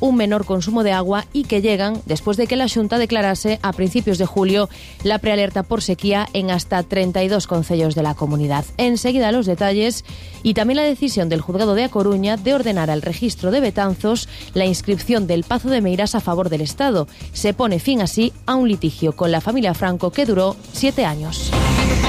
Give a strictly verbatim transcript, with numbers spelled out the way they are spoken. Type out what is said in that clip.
un menor consumo de agua y que llegan después de que la Xunta declarase a principios de julio la prealerta por sequía en hasta treinta y dos concellos de la comunidad. Enseguida los detalles y también la decisión del Juzgado de A Coruña de ordenar al registro de Betanzos la inscripción del Pazo de Meirás a favor del Estado. Se pone fin así a un litigio con la familia Franco que duró siete años.